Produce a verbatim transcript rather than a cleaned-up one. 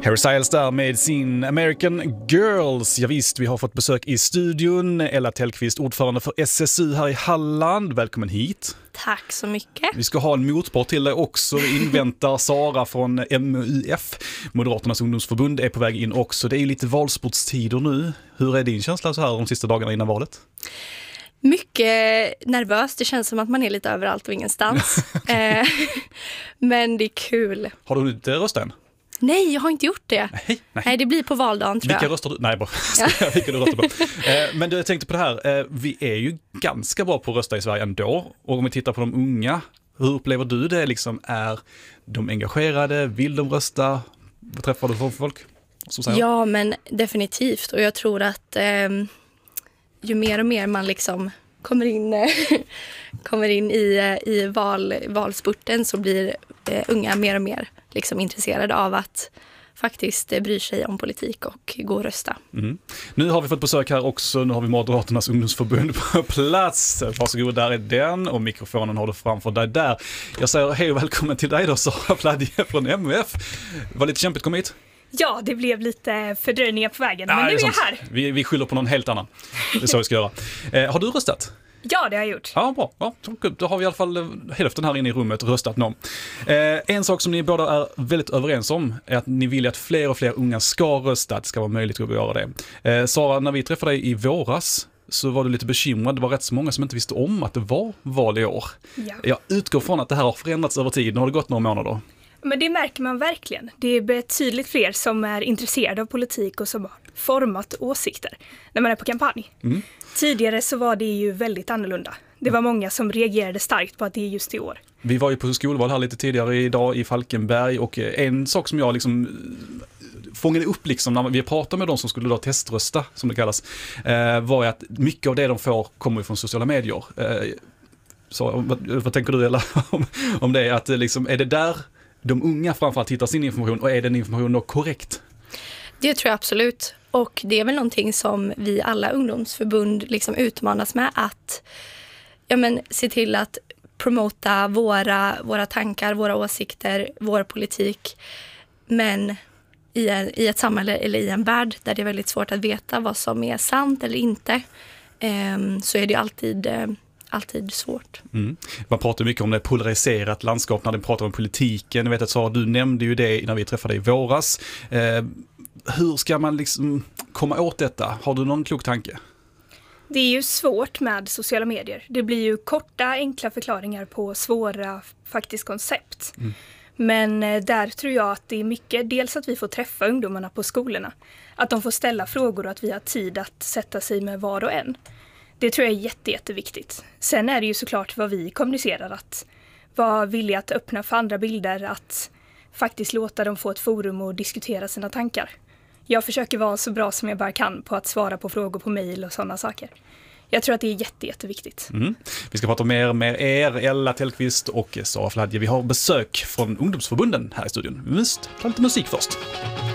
Harry Styles där med sin American Girls. Ja, visst, vi har fått besök i studion. Ella Tellqvist, ordförande för S S U här i Halland. Välkommen hit. Tack så mycket. Vi ska ha en motpart till dig också. Vi inväntar Sara från M U F. Moderaternas ungdomsförbund är på väg in också. Det är ju lite valsportstider nu. Hur är din känsla så här de sista dagarna innan valet? Mycket nervös. Det känns som att man är lite överallt och ingenstans. eh, men det är kul. Har du hunnit rösta än? Nej, jag har inte gjort det. Nej, nej. nej det blir på valdagen tror jag. Vilka röstar du? Nej, bara ja. Vilka du röstar på. Eh, men jag tänkte på det här. Eh, vi är ju ganska bra på att rösta i Sverige ändå. Och om vi tittar på de unga, hur upplever du det? Liksom, är de engagerade? Vill de rösta? Vad träffar du för folk? Ja, men definitivt. Och jag tror att eh, ju mer och mer man liksom kommer in, kommer in i, i val, valspurten så blir eh, unga mer och mer liksom intresserade av att faktiskt eh, bry sig om politik och gå och rösta. Mm. Nu har vi fått besök här också. Nu har vi Moderaternas ungdomsförbund på plats. Varsågod, där är den och mikrofonen har du framför dig där. Jag säger hej och välkommen till dig då, Sara Fladje från M U F. Var lite kämpigt att komma hit? Ja, det blev lite fördröjningar på vägen, ja, men nu är är jag här. Vi, vi skyller på någon helt annan. Det är så vi ska göra. Eh, har du röstat? Ja, det har jag gjort. Ja, bra. Ja, då har vi i alla fall hälften här inne i rummet röstat någon. Eh, en sak som ni båda är väldigt överens om är att ni vill att fler och fler unga ska rösta. Det ska vara möjligt att göra det. Eh, Sara, när vi träffade dig i våras så var du lite bekymrad. Det var rätt så många som inte visste om att det var val i år. Ja. Jag utgår från att det här har förändrats över tid. Nu har det gått några månader. Men det märker man verkligen. Det är betydligt fler som är intresserade av politik och som har format åsikter när man är på kampanj. Mm. Tidigare så var det ju väldigt annorlunda. Det var många som reagerade starkt på att det är just i år. Vi var ju på skolval här lite tidigare idag i Falkenberg och en sak som jag liksom fångade upp liksom när vi pratade med de som skulle då teströsta, som det kallas, eh, var att mycket av det de får kommer från sociala medier. Eh, så vad, vad tänker du eller om, om det? Att liksom, är det där de unga framförallt hittar sin information och är den informationen då korrekt? Det tror jag absolut. Och det är väl någonting som vi alla ungdomsförbund liksom utmanas med att ja, men, se till att promota våra, våra tankar, våra åsikter, vår politik. Men i, en, i ett samhälle eller i en värld där det är väldigt svårt att veta vad som är sant eller inte eh, så är det alltid... Eh, alltid svårt. Mm. Man pratar mycket om det polariserat landskap när det pratar om politiken. Jag vet att Sara, du nämnde ju det när vi träffade i våras. Eh, hur ska man liksom komma åt detta? Har du någon klok tanke? Det är ju svårt med sociala medier. Det blir ju korta, enkla förklaringar på svåra faktiskt koncept. Mm. Men där tror jag att det är mycket, dels att vi får träffa ungdomarna på skolorna. Att de får ställa frågor och att vi har tid att sätta sig med var och en. Det tror jag är jätte, jätteviktigt. Sen är det ju såklart vad vi kommunicerar, att vara villiga att öppna för andra bilder, att faktiskt låta dem få ett forum och diskutera sina tankar. Jag försöker vara så bra som jag bara kan på att svara på frågor på mejl och sådana saker. Jag tror att det är jätte, jätteviktigt. Mm. Vi ska prata mer med er, Ella Tellqvist och Sara Fladje. Vi har besök från ungdomsförbunden här i studion. Vi måste ta lite musik först.